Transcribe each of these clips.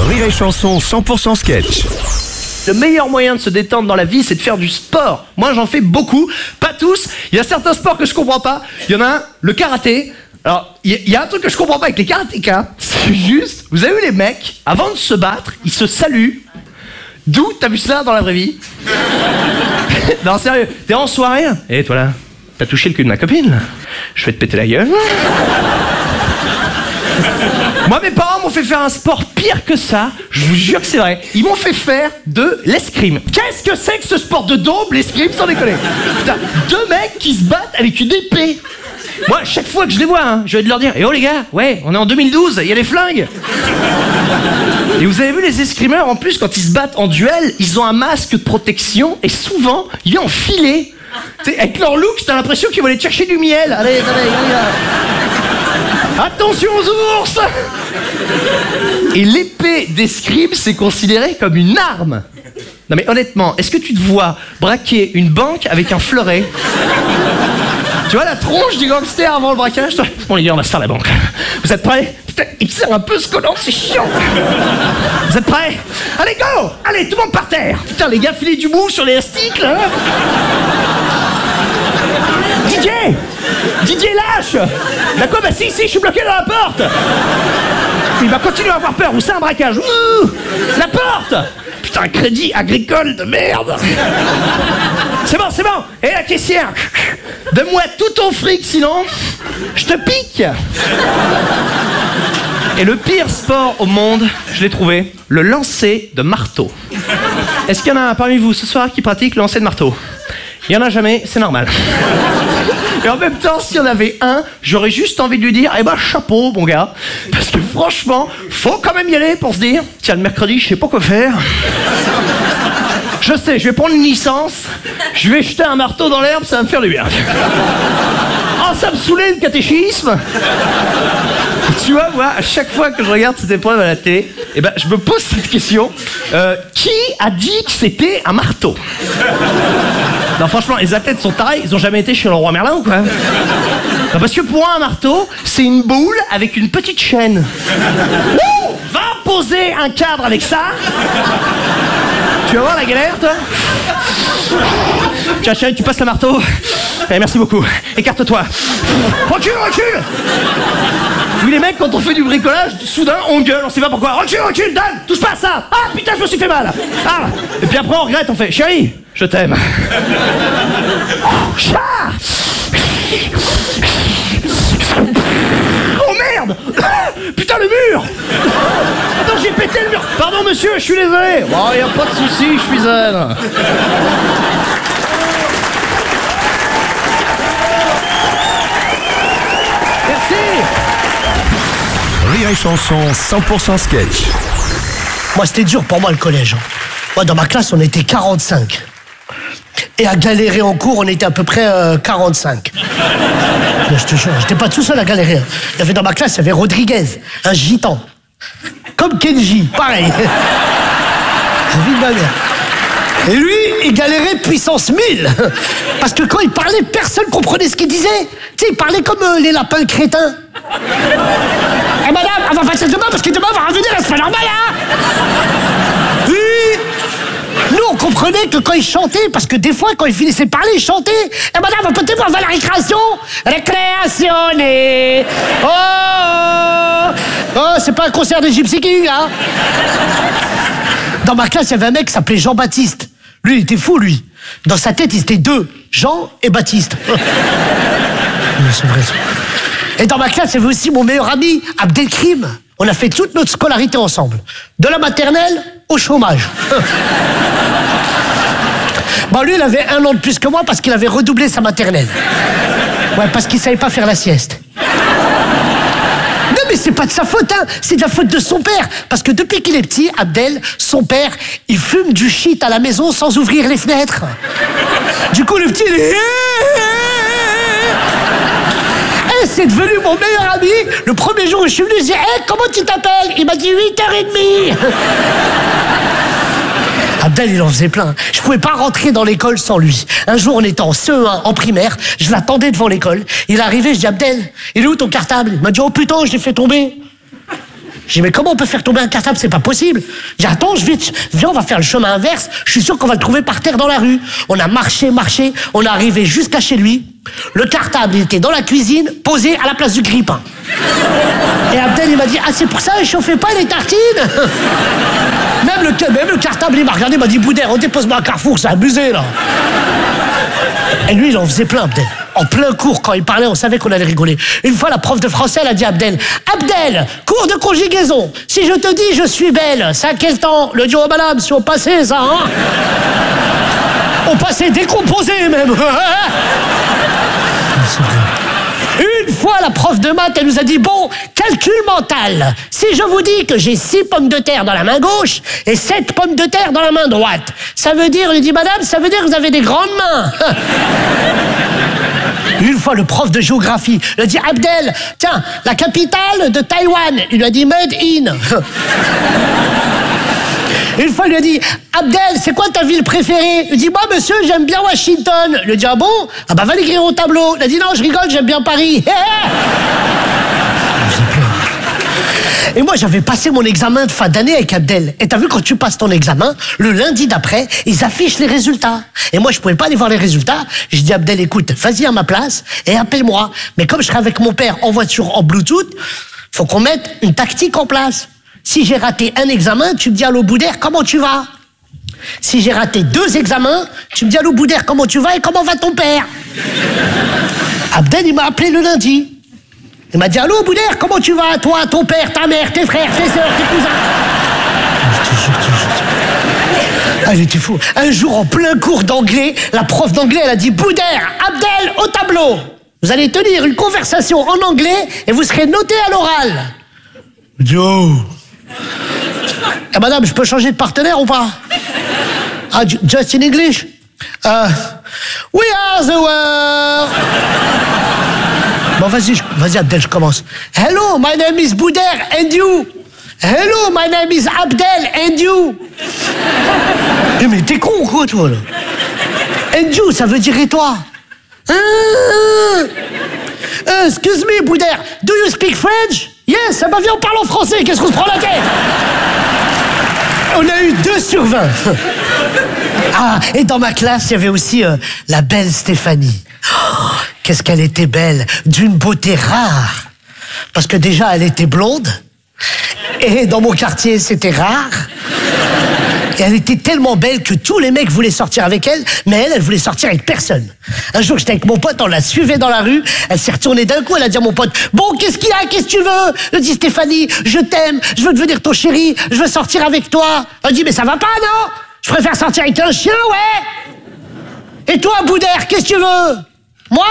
Rire et Chanson 100% sketch. Le meilleur moyen de se détendre dans la vie, c'est de faire du sport. Moi, j'en fais beaucoup, pas tous. Il y a certains sports que je comprends pas. Il y en a un, le karaté. Alors, il y a un truc que je comprends pas avec les karatékas. C'est juste, vous avez vu les mecs, avant de se battre, ils se saluent. D'où t'as vu cela dans la vraie vie? Non, sérieux, t'es en soirée? Et toi là, t'as touché le cul de ma copine là? Je vais te péter la gueule. Moi, mes parents m'ont fait faire un sport pire que ça. Je vous jure que c'est vrai. Ils m'ont fait faire de l'escrime. Qu'est-ce que c'est que ce sport de daube, l'escrime, sans déconner? Putain, deux mecs qui se battent avec une épée. Moi, chaque fois que je les vois, hein, je vais leur dire: eh oh les gars, ouais, on est en 2012, il y a les flingues. Et vous avez vu les escrimeurs, en plus, quand ils se battent en duel, ils ont un masque de protection et souvent, il vient en filet. T'sais, avec leur look, t'as l'impression qu'ils vont aller chercher du miel. Allez, attention aux ours! Et l'épée d'escrime, c'est considéré comme une arme. Non mais honnêtement, est-ce que tu te vois braquer une banque avec un fleuret? Tu vois la tronche du gangster avant le braquage? Bon les gars, on va se faire la banque. Vous êtes prêts? Putain, il me serre un peu ce collant, c'est chiant. Vous êtes prêts? Allez, go! Allez, tout le monde par terre. Putain, les gars, filez du bout sur l'élastique, là. Didier, lâche! D'accord, bah si, je suis bloqué dans la porte! Il va continuer à avoir peur, ou c'est un braquage? La porte! Putain, crédit agricole de merde! C'est bon! Et la caissière, donne-moi tout ton fric, sinon, je te pique! Et le pire sport au monde, je l'ai trouvé, le lancer de marteau. Est-ce qu'il y en a parmi vous ce soir qui pratique le lancer de marteau? Il y en a jamais, c'est normal. Et en même temps, s'il y en avait un, j'aurais juste envie de lui dire: eh ben chapeau mon gars. Parce que franchement, faut quand même y aller pour se dire: tiens, le mercredi, je sais pas quoi faire. Je sais, je vais prendre une licence, je vais jeter un marteau dans l'herbe, ça va me faire du bien. Oh, ça me saoulait le catéchisme. Tu vois, moi, à chaque fois que je regarde cette épreuve à la télé, eh ben, je me pose cette question. Qui a dit que c'était un marteau? Non, franchement, les athlètes sont tarés, ils ont jamais été chez le roi Merlin ou quoi? Non, parce que pour moi, un marteau, c'est une boule avec une petite chaîne. Ouh, va poser un cadre avec ça. Tu vas voir la galère, toi? Tiens, chérie, tu passes le marteau. Allez, merci beaucoup. Écarte-toi. Recule! Oui, les mecs, quand on fait du bricolage, soudain, on gueule, on sait pas pourquoi. Recule, Dan! Touche pas à ça! Ah, putain, je me suis fait mal! Ah! Et puis après, on regrette, on fait: chérie, je t'aime. Chat! Oh merde! Putain, le mur! Attends, j'ai pété le mur! Pardon, monsieur, je suis désolé! Bon, y a pas de souci, je suis zen. Merci! Rire et Chanson 100% sketch. Moi, c'était dur pour moi le collège. Moi, dans ma classe, on était 45. Et à galérer en cours, on était à peu près 45. Mais je te jure, j'étais pas tout seul à galérer. Il y avait dans ma classe, il y avait Rodriguez, un gitan. Comme Kenji, pareil. Vie de ma mère. Et lui, il galérait puissance 1000. Parce que quand il parlait, personne comprenait ce qu'il disait. Tu sais, il parlait comme les lapins crétins. Eh madame, on va passer demain parce que demain on va revenir, c'est pas normal, hein? Oui. Nous, on comprenait que quand il chantait, parce que des fois, quand il finissait de parler, il chantait. Eh madame, peut-être on va à la récréation? Récréatione. Oh, c'est pas un concert de Gypsy King, hein? Dans ma classe, il y avait un mec qui s'appelait Jean-Baptiste. Lui, il était fou, lui. Dans sa tête, ils étaient deux, Jean et Baptiste. C'est vrai, ça. Et dans ma classe, il y avait aussi mon meilleur ami, Abdelkrim. On a fait toute notre scolarité ensemble. De la maternelle au chômage. Bon, lui, il avait 1 an de plus que moi parce qu'il avait redoublé sa maternelle. Ouais, parce qu'il savait pas faire la sieste. Non, mais c'est pas de sa faute, hein. C'est de la faute de son père. Parce que depuis qu'il est petit, Abdel, son père, il fume du shit à la maison sans ouvrir les fenêtres. Du coup, le petit, il est... C'est devenu mon meilleur ami. Le premier jour où je suis venu, je dis: hey, comment tu t'appelles? Il m'a dit 8h30. Abdel, il en faisait plein. Je pouvais pas rentrer dans l'école sans lui. Un jour, on était en CE1, en primaire. Je l'attendais devant l'école. Il est arrivé, je dis: Abdel, il est où ton cartable? Il m'a dit: oh putain, je l'ai fait tomber. Je dis, mais comment on peut faire tomber un cartable? C'est pas possible. Je dis, attends, viens, on va faire le chemin inverse. Je suis sûr qu'on va le trouver par terre dans la rue. On a marché, on est arrivé jusqu'à chez lui. Le cartable, il était dans la cuisine, posé à la place du grille-pain. Et Abdel, il m'a dit, ah, c'est pour ça, il chauffait pas les tartines? Même le cartable, il m'a regardé, il m'a dit, Boudère, on dépose-moi à Carrefour, c'est abusé, là. Et lui, il en faisait plein, Abdel. En plein cours, quand il parlait, on savait qu'on allait rigoler. Une fois, la prof de français, elle a dit à Abdel, Abdel, cours de conjugaison. Si je te dis je suis belle, c'est à quel temps? Le dit, oh madame, si on passait ça, hein? On passait décomposé, même. Une fois, la prof de maths, elle nous a dit, bon, calcul mental. Si je vous dis que j'ai 6 pommes de terre dans la main gauche et 7 pommes de terre dans la main droite, ça veut dire, il dit, madame, ça veut dire que vous avez des grandes mains. Une fois, le prof de géographie, il a dit, Abdel, tiens, la capitale de Taïwan. Il lui a dit, made in. Une fois, il lui a dit, Abdel, c'est quoi ta ville préférée? Il dit, moi, monsieur, j'aime bien Washington. Il lui a dit, ah bon? Ah bah, va l'écrire au tableau. Il a dit, non, je rigole, j'aime bien Paris. Et moi, j'avais passé mon examen de fin d'année avec Abdel. Et t'as vu, quand tu passes ton examen, le lundi d'après, ils affichent les résultats. Et moi, je pouvais pas aller voir les résultats. Je dis, Abdel, écoute, vas-y à ma place et appelle-moi. Mais comme je serai avec mon père en voiture en Bluetooth, faut qu'on mette une tactique en place. Si j'ai raté un examen, tu me dis, allô Boudère, comment tu vas? Si j'ai raté 2 examens, tu me dis, allô Boudère, comment tu vas et comment va ton père? Abdel, il m'a appelé le lundi. Il m'a dit, allô Boudère, comment tu vas? Toi, ton père, ta mère, tes frères, tes sœurs, tes cousins. Ah, il était fou. Un jour, en plein cours d'anglais, la prof d'anglais, elle a dit, Boudère, Abdel, au tableau. Vous allez tenir une conversation en anglais et vous serez noté à l'oral. Je dis, oh. Eh, madame, je peux changer de partenaire ou pas? Ah, just in English? We are the world. Bon, vas-y, Abdel, je commence. Hello, my name is Boudère, and you? Hello, my name is Abdel, and you? Eh, mais t'es con ou quoi, toi, là? And you, ça veut dire et toi? Excuse me, Boudère, do you speak French? Yes, ça m'a viens, on parle en français, qu'est-ce qu'on se prend la tête? On a eu 2 sur 20. Ah, et dans ma classe, il y avait aussi la belle Stéphanie. Oh, qu'est-ce qu'elle était belle, d'une beauté rare. Parce que déjà, elle était blonde. Et dans mon quartier, c'était rare. Et elle était tellement belle que tous les mecs voulaient sortir avec elle, mais elle voulait sortir avec personne. Un jour, j'étais avec mon pote, on la suivait dans la rue, elle s'est retournée d'un coup, elle a dit à mon pote, bon, qu'est-ce qu'il y a, qu'est-ce que tu veux? Elle dit, Stéphanie, je t'aime, je veux devenir ton chéri, je veux sortir avec toi. Elle dit, mais ça va pas, non? Je préfère sortir avec un chien, ouais. Et toi, Boudère, qu'est-ce que tu veux? Moi?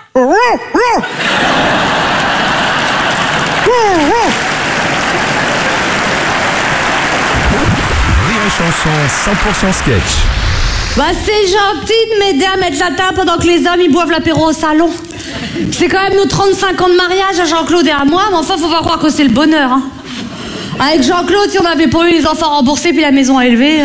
Chanson 100% sketch. Bah c'est gentil de m'aider à mettre la table pendant que les hommes ils boivent l'apéro au salon. C'est quand même nos 35 ans de mariage à Jean-Claude et à moi, mais enfin faut pas croire que c'est le bonheur. Hein. Avec Jean-Claude, si on n'avait pas eu les enfants remboursés puis la maison à élever...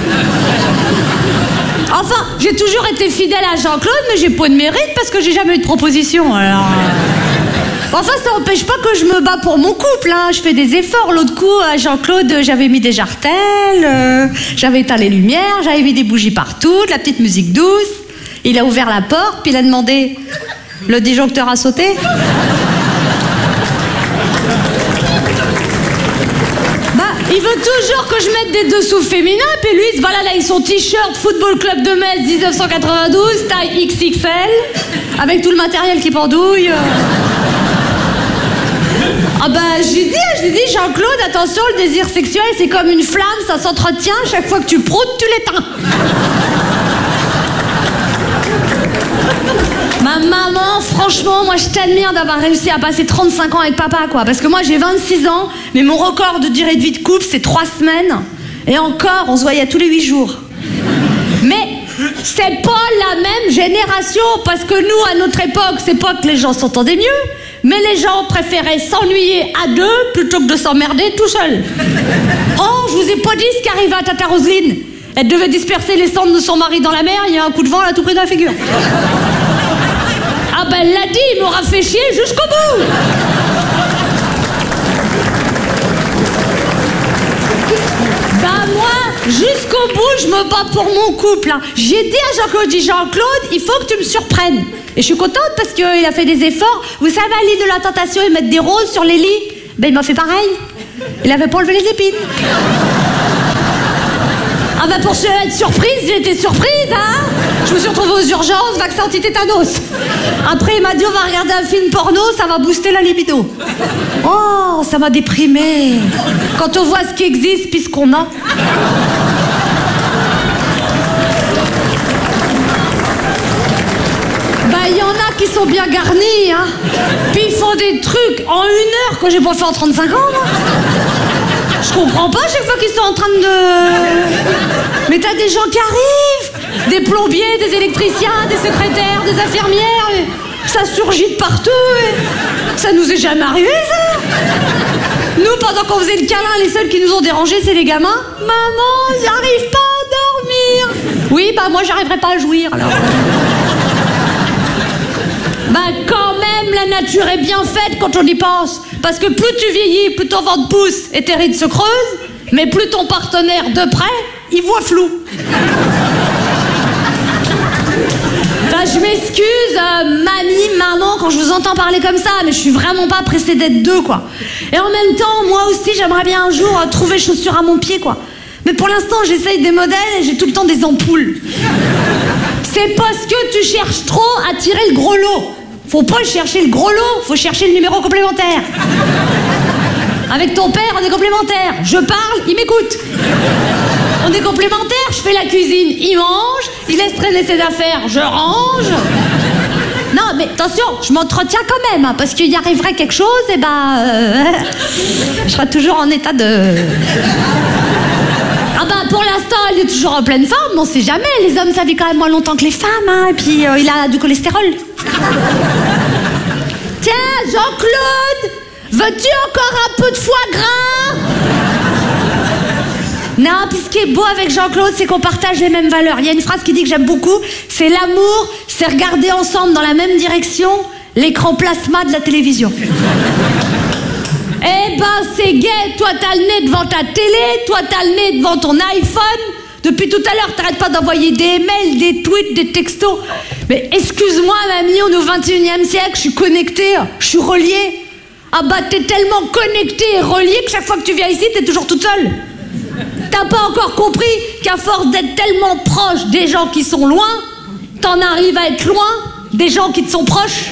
Enfin, j'ai toujours été fidèle à Jean-Claude, mais j'ai pas de mérite parce que j'ai jamais eu de proposition, alors... Enfin, ça n'empêche pas que je me bats pour mon couple, hein. Je fais des efforts. L'autre coup, à Jean-Claude, j'avais mis des jartelles, j'avais éteint les lumières, j'avais mis des bougies partout, de la petite musique douce. Il a ouvert la porte, puis il a demandé « Le disjoncteur a sauté ?» Bah, il veut toujours que je mette des dessous féminins, puis lui, il se balade avec son t-shirt Football Club de Metz 1992, taille XXL, avec tout le matériel qui pendouille. Ah bah, j'ai dit, Jean-Claude, attention, le désir sexuel, c'est comme une flamme, ça s'entretient, chaque fois que tu proutes, tu l'éteins. Ma maman, franchement, moi, je t'admire d'avoir réussi à passer 35 ans avec papa, quoi. Parce que moi, j'ai 26 ans, mais mon record de durée de vie de couple, c'est 3 semaines. Et encore, on se voyait tous les 8 jours. Mais c'est pas la même génération, parce que nous, à notre époque, c'est pas que les gens s'entendaient mieux, mais les gens préféraient s'ennuyer à 2 plutôt que de s'emmerder tout seul. Oh, je vous ai pas dit ce qui arrivait à Tata Roselyne. Elle devait disperser les cendres de son mari dans la mer, il y a un coup de vent, elle a tout pris dans la figure. Ah ben, elle l'a dit, il m'aura fait chier jusqu'au bout. Jusqu'au bout, je me bats pour mon couple. Hein. J'ai dit à Jean-Claude, Jean-Claude, il faut que tu me surprennes. Et je suis contente parce qu'il a fait des efforts. Vous savez, à l'île de la Tentation, ils mettent des roses sur les lits. Ben, il m'a fait pareil. Il avait pas enlevé les épines. Ah ben, pour être surprise, j'ai été surprise, hein. Je me suis retrouvée aux urgences, vaccin anti-tétanos. Après, il m'a dit, on va regarder un film porno, ça va booster la libido. Oh, ça m'a déprimée. Quand on voit ce qui existe, puis ce qu'on a. Bah, il y en a qui sont bien garnis, hein. Puis ils font des trucs en 1 heure que j'ai pas fait en 35 ans, moi. Je comprends pas chaque fois qu'ils sont en train de... Mais t'as des gens qui arrivent, des plombiers, des électriciens, des secrétaires, des infirmières, et ça surgit de partout, et ça nous est jamais arrivé, ça. Nous, pendant qu'on faisait le câlin, les seuls qui nous ont dérangés, c'est les gamins. Maman, j'arrive pas à dormir. Oui, bah moi, j'arriverai pas à jouir, alors. Bah quand même, la nature est bien faite quand on y pense. Parce que plus tu vieillis, plus ton ventre pousse et tes rides se creusent, mais plus ton partenaire de près, il voit flou. Enfin, je m'excuse, mamie, maman, quand je vous entends parler comme ça, mais je suis vraiment pas pressée d'être deux, quoi. Et en même temps, moi aussi, j'aimerais bien un jour trouver chaussures à mon pied, quoi. Mais pour l'instant, j'essaye des modèles et j'ai tout le temps des ampoules. C'est parce que tu cherches trop à tirer le gros lot. Faut pas chercher le gros lot, faut chercher le numéro complémentaire. Avec ton père, on est complémentaires. Je parle, il m'écoute. On est complémentaires, je fais la cuisine, il mange, il laisse traîner ses affaires, je range. Non, mais attention, je m'entretiens quand même, hein, parce qu'il y arriverait quelque chose, et je serai toujours en état de... Ah bah pour l'instant, il est toujours en pleine forme, mais on sait jamais. Les hommes, ça vit quand même moins longtemps que les femmes, hein, et puis il a du cholestérol. Tiens, Jean-Claude, veux-tu encore un peu de foie gras? Non, puis ce qui est beau avec Jean-Claude, c'est qu'on partage les mêmes valeurs. Il y a une phrase qui dit que j'aime beaucoup, c'est l'amour, c'est regarder ensemble dans la même direction l'écran plasma de la télévision. Eh ben c'est gay, toi t'as le nez devant ta télé, toi t'as le nez devant ton iPhone. Depuis tout à l'heure, t'arrêtes pas d'envoyer des mails, des tweets, des textos. Mais excuse-moi mamie, on est au 21e siècle, je suis connectée, je suis reliée. Ah bah t'es tellement connectée et reliée que chaque fois que tu viens ici, t'es toujours toute seule. T'as pas encore compris qu'à force d'être tellement proche des gens qui sont loin, t'en arrives à être loin des gens qui te sont proches.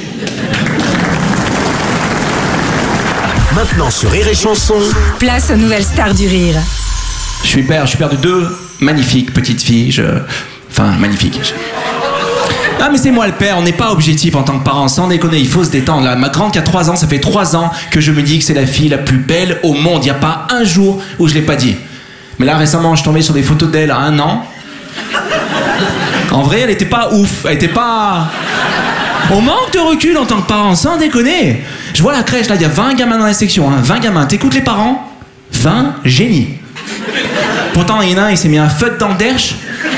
Maintenant sur Rire et Chanson. Place aux nouvelles stars du rire. Je suis père de 2 magnifiques petites filles. Enfin, magnifiques. Ah mais c'est moi le père, on n'est pas objectif en tant que parent, sans déconner, il faut se détendre. Là, ma grande qui a 3 ans, ça fait 3 ans que je me dis que c'est la fille la plus belle au monde. Il n'y a pas un jour où je l'ai pas dit. Mais là récemment, je tombais sur des photos d'elle à 1 an. En vrai, elle était pas ouf, elle était pas... On manque de recul en tant que parent, sans déconner. Je vois la crèche, là, il y a 20 gamins dans la section, hein, 20 gamins. T'écoutes les parents? 20 génies. Pourtant, il y en a un, il s'est mis un feu dans le derche.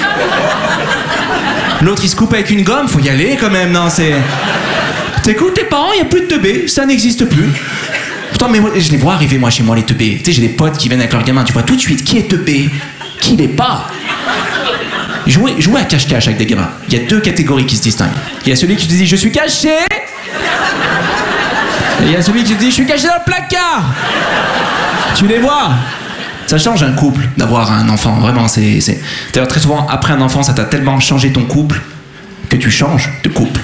L'autre, il se coupe avec une gomme, faut y aller quand même, non, c'est... T'écoutes les parents, il n'y a plus de teubés, ça n'existe plus. Pourtant, mais moi, je les vois arriver, moi, chez moi, les teubés. Tu sais, j'ai des potes qui viennent avec leurs gamins, tu vois tout de suite qui est teubé, qui l'est pas. Jouer à cache-cache avec des gamins. Il y a 2 catégories qui se distinguent. Il y a celui qui te dit « je suis caché » et il y a celui qui te dit « je suis caché dans le placard ». Tu les vois. Ça change un couple d'avoir un enfant, vraiment. C'est... D'ailleurs, très souvent, après un enfant, ça t'a tellement changé ton couple que tu changes de couple.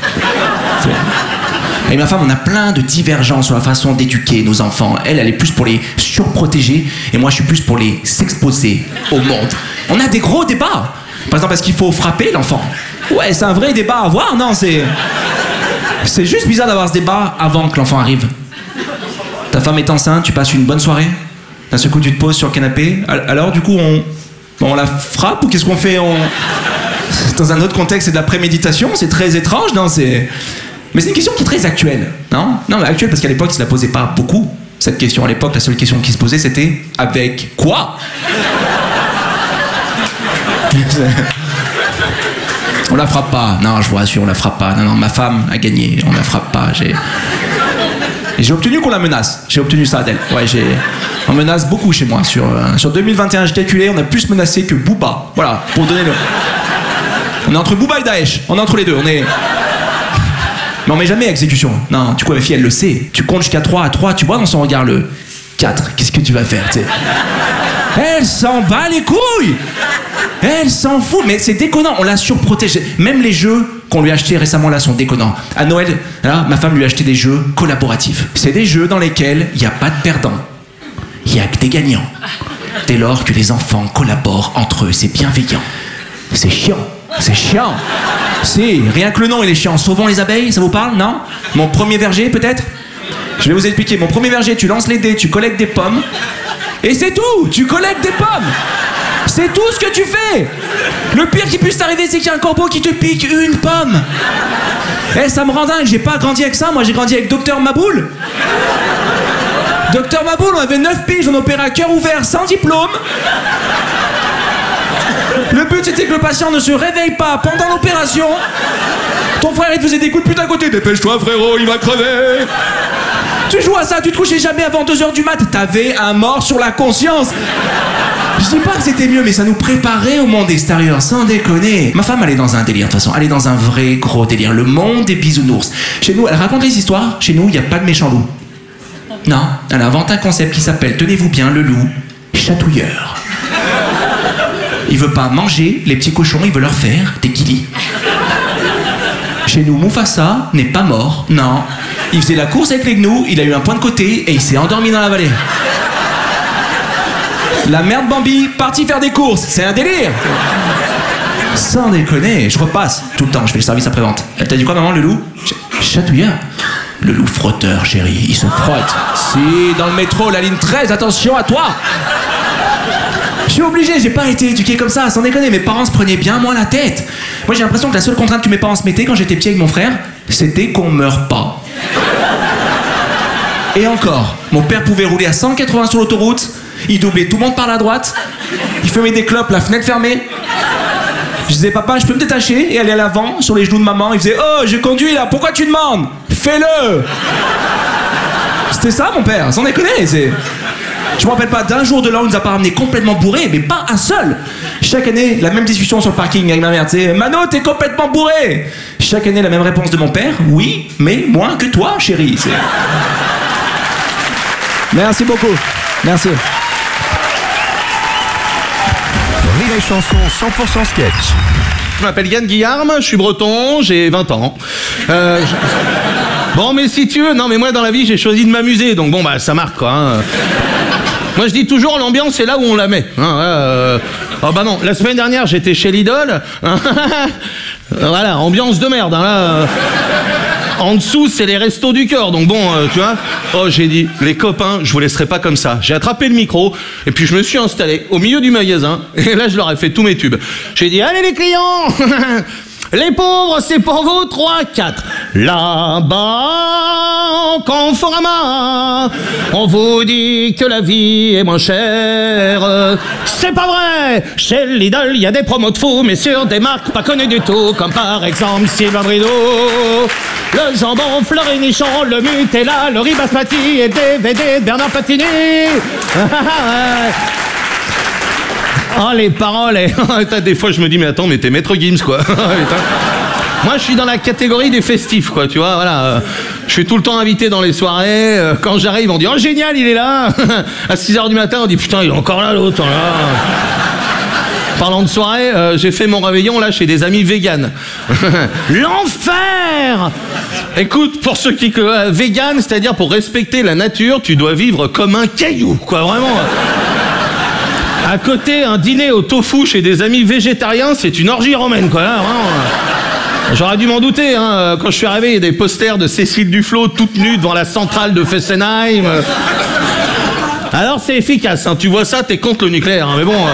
Et ma femme, on a plein de divergences sur la façon d'éduquer nos enfants. Elle est plus pour les surprotéger et moi, je suis plus pour les s'exposer au monde. On a des gros débats. Par exemple, est-ce qu'il faut frapper l'enfant? Ouais, c'est un vrai débat à avoir, non, c'est juste bizarre d'avoir ce débat avant que l'enfant arrive. Ta femme est enceinte, tu passes une bonne soirée, d'un seul coup tu te poses sur le canapé, alors du coup on la frappe ou qu'est-ce qu'on fait? Dans un autre contexte, c'est de la préméditation, c'est très étrange, non, c'est... Mais c'est une question qui est très actuelle, non? Non, mais actuelle parce qu'à l'époque, ils se la posaient pas beaucoup, cette question. À l'époque, la seule question qui se posait, c'était « avec quoi ?» On la frappe pas. Non, je vous rassure, on la frappe pas. Non, ma femme a gagné. On la frappe pas. Et j'ai obtenu qu'on la menace. J'ai obtenu ça d'elle. Ouais, on menace beaucoup chez moi. Sur 2021, j'ai calculé, on a plus menacé que Booba. Voilà, pour donner le... On est entre Booba et Daesh. On est entre les deux. Mais on met jamais à exécution. Non, du coup, ma fille, elle le sait. Tu comptes jusqu'à 3 à 3, tu vois dans son regard le 4. Qu'est-ce que tu vas faire, tu sais? Elle s'en bat les couilles! Elle s'en fout, mais c'est déconnant, on la surprotège. Même les jeux qu'on lui a achetés récemment là sont déconnants. À Noël, là, ma femme lui a acheté des jeux collaboratifs. C'est des jeux dans lesquels il n'y a pas de perdants. Il n'y a que des gagnants. Dès lors que les enfants collaborent entre eux, c'est bienveillant. C'est chiant. C'est chiant. Si, rien que le nom il est chiant. Sauvons les abeilles, ça vous parle, non? Mon premier verger, peut-être? Je vais vous expliquer. Mon premier verger, tu lances les dés, tu collectes des pommes. Et c'est tout! Tu collectes des pommes! C'est tout ce que tu fais! Le pire qui puisse t'arriver, c'est qu'il y a un corbeau qui te pique une pomme! Eh, ça me rend dingue, j'ai pas grandi avec ça, moi j'ai grandi avec Docteur Maboul! Docteur Maboul, on avait 9 piges, on opérait à cœur ouvert, sans diplôme! Le but c'était que le patient ne se réveille pas pendant l'opération! Ton frère il te faisait des coups de pute à côté, dépêche-toi frérot, il va crever! Tu joues à ça, tu te couchais jamais avant 2h du mat. T'avais un mort sur la conscience. Je dis pas que c'était mieux, mais ça nous préparait au monde extérieur, sans déconner. Ma femme, elle est dans un délire, de toute façon. Elle est dans un vrai gros délire. Le monde des bisounours. Chez nous, elle raconte les histoires. Chez nous, il n'y a pas de méchant loup. Non, elle invente un concept qui s'appelle, tenez-vous bien, le loup chatouilleur. Il veut pas manger les petits cochons, il veut leur faire des guilis. Chez nous, Mufasa n'est pas mort, non. Il faisait la course avec les gnous, il a eu un point de côté et il s'est endormi dans la vallée. La merde Bambi, parti faire des courses, c'est un délire. Sans déconner, je repasse tout le temps, je fais le service après-vente. Elle t'a dit quoi maman, le loup? Chatouilleur. Le loup frotteur, chérie, il se frotte. Si, dans le métro, la ligne 13, attention à toi. Je suis obligé, j'ai pas été éduqué comme ça, sans déconner, mes parents se prenaient bien moins la tête. Moi j'ai l'impression que la seule contrainte que mes parents se mettaient quand j'étais petit avec mon frère, c'était qu'on meure pas. Et encore, mon père pouvait rouler à 180 sur l'autoroute, il doublait tout le monde par la droite, il fumait des clopes, la fenêtre fermée. Je disais papa, je peux me détacher et aller à l'avant sur les genoux de maman. Il faisait oh, je conduis là, pourquoi tu demandes? Fais-le. C'était ça mon père, sans déconner, c'est... Je me rappelle pas d'un jour de l'an où il nous a pas ramené complètement bourré, mais pas un seul. Chaque année, la même discussion sur le parking avec ma mère, tu sais, Mano, t'es complètement bourré. Chaque année, la même réponse de mon père, oui, mais moins que toi, chérie. C'est... Merci beaucoup. Merci. Rire et Chanson 100% sketch. Je m'appelle Yann Guillarme, je suis breton, j'ai 20 ans. Bon, mais si tu veux, non, mais moi dans la vie j'ai choisi de m'amuser, donc bon, bah ça marque quoi. Hein. Moi je dis toujours l'ambiance c'est là où on la met. Hein, oh bah non, la semaine dernière j'étais chez Lidl. Voilà, ambiance de merde. Hein, là, en dessous c'est les restos du cœur, donc bon, tu vois. Oh j'ai dit, les copains, je vous laisserai pas comme ça. J'ai attrapé le micro et puis je me suis installé au milieu du magasin et là je leur ai fait tous mes tubes. J'ai dit, allez les clients. Les pauvres, c'est pour vous, 3, 4. Là-bas, Conforama, on vous dit que la vie est moins chère. C'est pas vrai. Chez Lidl, il y a des promos de fou, mais sur des marques pas connues du tout, comme par exemple Sylvain Brideau, le jambon Fleury Nichon, le Nutella, le riz basmati et le DVD de Bernard Patini. Oh les paroles, des fois je me dis mais attends mais t'es Maître Gims quoi. Moi je suis dans la catégorie des festifs quoi, tu vois, voilà. Je suis tout le temps invité dans les soirées, quand j'arrive on dit oh génial il est là. À 6h du matin on dit putain il est encore là l'autre là. Parlant de soirée, j'ai fait mon réveillon là chez des amis véganes. L'enfer. Écoute, pour ceux qui... vegan, c'est-à-dire pour respecter la nature, tu dois vivre comme un caillou quoi, vraiment. À côté, un dîner au tofu chez des amis végétariens, c'est une orgie romaine, quoi. Là, vraiment. J'aurais dû m'en douter, hein. Quand je suis arrivé, il y a des posters de Cécile Duflot toute nue devant la centrale de Fessenheim. Alors c'est efficace, hein. Tu vois ça, t'es contre le nucléaire, hein. Mais bon...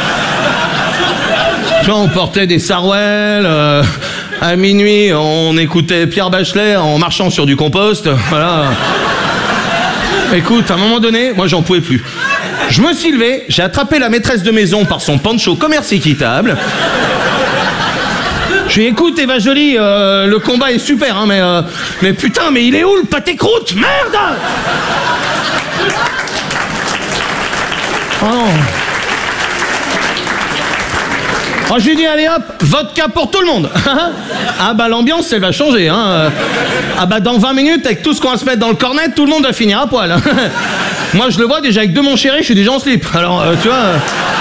Tu vois, on portait des sarouels... À minuit, on écoutait Pierre Bachelet en marchant sur du compost. Voilà. Écoute, à un moment donné, moi j'en pouvais plus. Je me suis levé, j'ai attrapé la maîtresse de maison par son poncho commerce équitable. Je lui écoute, Eva Jolie, le combat est super, hein, mais putain, mais il est où le pâté croûte? Merde! Oh non. Oh, je lui dis, allez hop, vodka pour tout le monde. Ah bah l'ambiance, elle va changer. Hein. Ah bah dans 20 minutes, avec tout ce qu'on va se mettre dans le cornet, tout le monde va finir à poil. Moi, je le vois déjà avec 2 mon chéri, je suis déjà en slip. Alors, tu vois...